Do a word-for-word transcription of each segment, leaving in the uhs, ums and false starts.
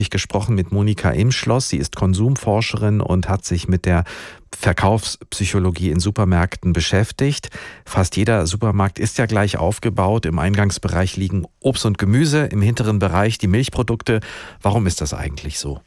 Ich habe gesprochen mit Monika Imschloss. Sie ist Konsumforscherin und hat sich mit der Verkaufspsychologie in Supermärkten beschäftigt. Fast jeder Supermarkt ist ja gleich aufgebaut. Im Eingangsbereich liegen Obst und Gemüse, im hinteren Bereich die Milchprodukte. Warum ist das eigentlich so?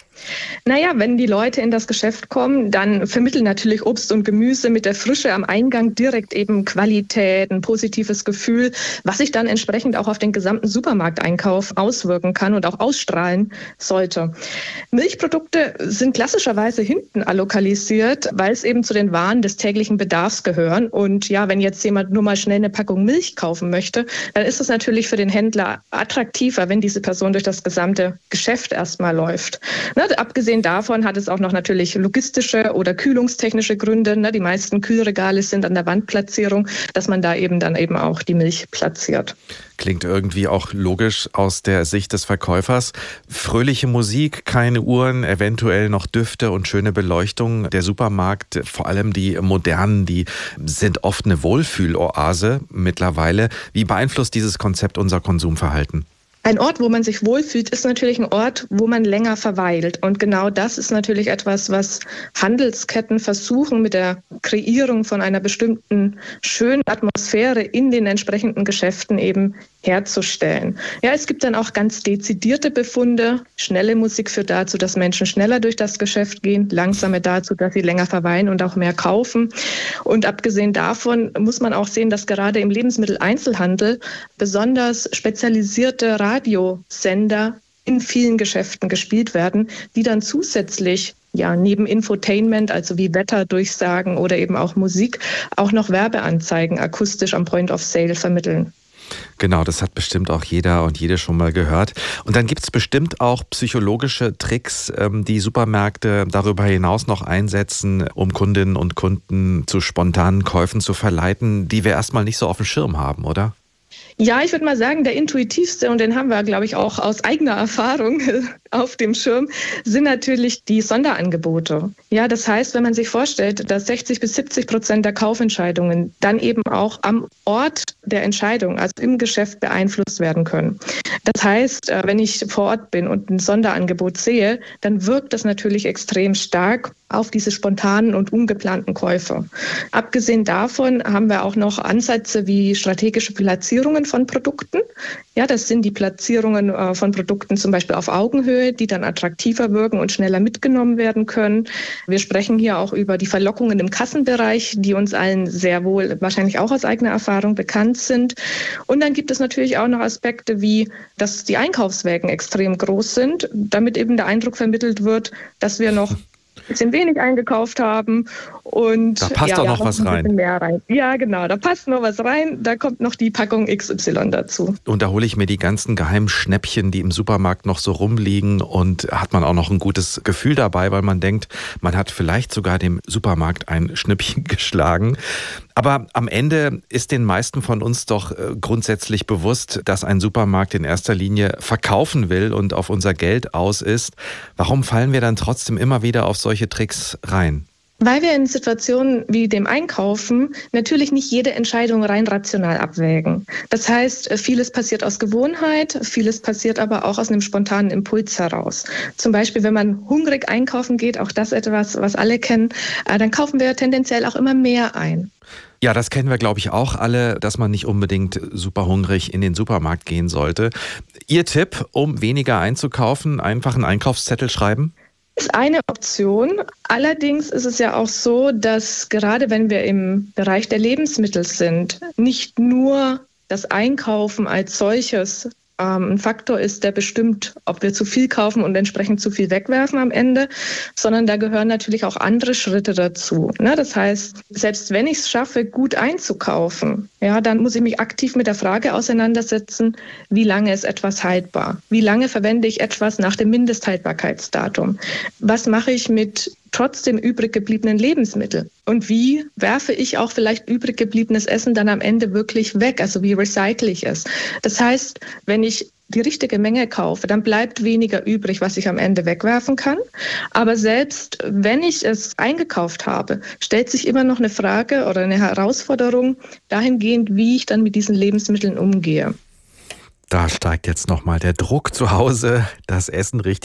Naja, wenn die Leute in das Geschäft kommen, dann vermitteln natürlich Obst und Gemüse mit der Frische am Eingang direkt eben Qualität, ein positives Gefühl, was sich dann entsprechend auch auf den gesamten Supermarkteinkauf auswirken kann und auch ausstrahlen sollte. Milchprodukte sind klassischerweise hinten allokalisiert, weil es eben zu den Waren des täglichen Bedarfs gehören. Und ja, wenn jetzt jemand nur mal schnell eine Packung Milch kaufen möchte, dann ist es natürlich für den Händler attraktiver, wenn diese Person durch das gesamte Geschäft erstmal läuft. Na, abgesehen davon hat es auch noch natürlich logistische oder kühlungstechnische Gründe. Ne? Die meisten Kühlregale sind an der Wandplatzierung, dass man da eben dann eben auch die Milch platziert. Klingt irgendwie auch logisch aus der Sicht des Verkäufers. Fröhliche Musik, keine Uhren, eventuell noch Düfte und schöne Beleuchtung. Der Supermarkt, vor allem die modernen, die sind oft eine Wohlfühloase mittlerweile. Wie beeinflusst dieses Konzept unser Konsumverhalten? Ein Ort, wo man sich wohlfühlt, ist natürlich ein Ort, wo man länger verweilt. Und genau das ist natürlich etwas, was Handelsketten versuchen, mit der Kreierung von einer bestimmten schönen Atmosphäre in den entsprechenden Geschäften eben herzustellen. Ja, es gibt dann auch ganz dezidierte Befunde. Schnelle Musik führt dazu, dass Menschen schneller durch das Geschäft gehen, langsame dazu, dass sie länger verweilen und auch mehr kaufen. Und abgesehen davon muss man auch sehen, dass gerade im Lebensmitteleinzelhandel besonders spezialisierte Radiosender in vielen Geschäften gespielt werden, die dann zusätzlich ja neben Infotainment, also wie Wetterdurchsagen oder eben auch Musik, auch noch Werbeanzeigen akustisch am Point of Sale vermitteln. Genau, das hat bestimmt auch jeder und jede schon mal gehört. Und dann gibt es bestimmt auch psychologische Tricks, die Supermärkte darüber hinaus noch einsetzen, um Kundinnen und Kunden zu spontanen Käufen zu verleiten, die wir erstmal nicht so auf dem Schirm haben, oder? Ja, ich würde mal sagen, der intuitivste, und den haben wir, glaube ich, auch aus eigener Erfahrung auf dem Schirm, sind natürlich die Sonderangebote. Ja, das heißt, wenn man sich vorstellt, dass sechzig bis siebzig Prozent der Kaufentscheidungen dann eben auch am Ort der Entscheidung, also im Geschäft, beeinflusst werden können. Das heißt, wenn ich vor Ort bin und ein Sonderangebot sehe, dann wirkt das natürlich extrem stark auf diese spontanen und ungeplanten Käufe. Abgesehen davon haben wir auch noch Ansätze wie strategische Platzierungen von Produkten. Ja, das sind die Platzierungen von Produkten zum Beispiel auf Augenhöhe, die dann attraktiver wirken und schneller mitgenommen werden können. Wir sprechen hier auch über die Verlockungen im Kassenbereich, die uns allen sehr wohl wahrscheinlich auch aus eigener Erfahrung bekannt sind. Und dann gibt es natürlich auch noch Aspekte wie, dass die Einkaufswägen extrem groß sind, damit eben der Eindruck vermittelt wird, dass wir noch ein bisschen wenig eingekauft haben und da passt ja, doch ja, noch was rein. Mehr rein. Ja, genau, da passt noch was rein, da kommt noch die Packung X Y dazu. Und da hole ich mir die ganzen geheimen Schnäppchen, die im Supermarkt noch so rumliegen, und hat man auch noch ein gutes Gefühl dabei, weil man denkt, man hat vielleicht sogar dem Supermarkt ein Schnippchen geschlagen. Aber am Ende ist den meisten von uns doch grundsätzlich bewusst, dass ein Supermarkt in erster Linie verkaufen will und auf unser Geld aus ist. Warum fallen wir dann trotzdem immer wieder auf solche Tricks rein? Weil wir in Situationen wie dem Einkaufen natürlich nicht jede Entscheidung rein rational abwägen. Das heißt, vieles passiert aus Gewohnheit, vieles passiert aber auch aus einem spontanen Impuls heraus. Zum Beispiel, wenn man hungrig einkaufen geht, auch das etwas, was alle kennen, dann kaufen wir tendenziell auch immer mehr ein. Ja, das kennen wir, glaube ich, auch alle, dass man nicht unbedingt super hungrig in den Supermarkt gehen sollte. Ihr Tipp, um weniger einzukaufen, einfach einen Einkaufszettel schreiben? Ist eine Option. Allerdings ist es ja auch so, dass gerade wenn wir im Bereich der Lebensmittel sind, nicht nur das Einkaufen als solches ähm, ein Faktor ist, der bestimmt, ob wir zu viel kaufen und entsprechend zu viel wegwerfen am Ende, sondern da gehören natürlich auch andere Schritte dazu. Ne? Das heißt, selbst wenn ich es schaffe, gut einzukaufen, ja, dann muss ich mich aktiv mit der Frage auseinandersetzen, wie lange ist etwas haltbar? Wie lange verwende ich etwas nach dem Mindesthaltbarkeitsdatum? Was mache ich mit trotzdem übrig gebliebenen Lebensmitteln? Und wie werfe ich auch vielleicht übrig gebliebenes Essen dann am Ende wirklich weg? Also wie recycle ich es? Das heißt, wenn ich die richtige Menge kaufe, dann bleibt weniger übrig, was ich am Ende wegwerfen kann. Aber selbst wenn ich es eingekauft habe, stellt sich immer noch eine Frage oder eine Herausforderung dahingehend, wie ich dann mit diesen Lebensmitteln umgehe. Da steigt jetzt nochmal der Druck zu Hause, das Essen richtig